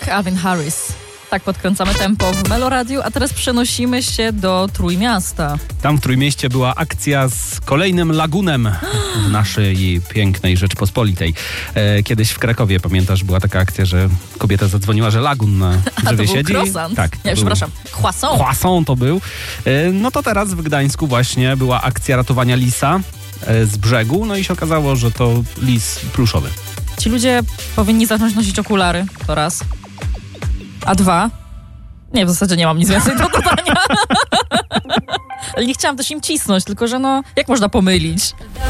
Alvin Harris. Tak podkręcamy tempo w Meloradiu, a teraz przenosimy się do Trójmiasta. Tam w Trójmieście była akcja z kolejnym lagunem w naszej pięknej Rzeczpospolitej. Kiedyś w Krakowie, pamiętasz, była taka akcja, że kobieta zadzwoniła, że lagun na drzewie siedzi. Croissant. Tak. Nie, przepraszam, croissant. Croissant to był. No to teraz w Gdańsku właśnie była akcja ratowania lisa z brzegu, no i się okazało, że to lis pluszowy. Ci ludzie powinni zacząć nosić okulary, to raz. A dwa? Nie, w zasadzie nie mam nic więcej do dodania. Ale nie chciałam też im cisnąć, tylko że jak można pomylić?